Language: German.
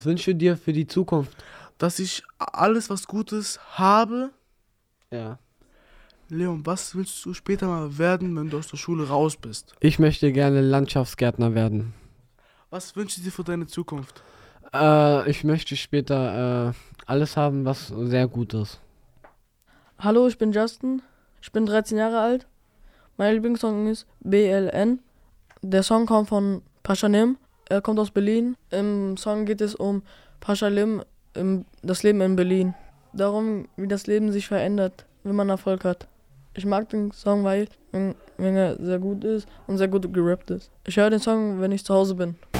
Was wünschst du dir für die Zukunft? Dass ich alles, was Gutes habe. Ja. Leon, was willst du später mal werden, wenn du aus der Schule raus bist? Ich möchte gerne Landschaftsgärtner werden. Was wünschst du dir für deine Zukunft? Ich möchte später alles haben, was sehr gut ist. Hallo, ich bin Justin. Ich bin 13 Jahre alt. Mein Lieblingssong ist BLN. Der Song kommt von Paschanim. Er kommt aus Berlin. Im Song geht es um Paschanim, das Leben in Berlin. Darum, wie das Leben sich verändert, wenn man Erfolg hat. Ich mag den Song, weil wenn er sehr gut ist und sehr gut gerappt ist. Ich höre den Song, wenn ich zu Hause bin.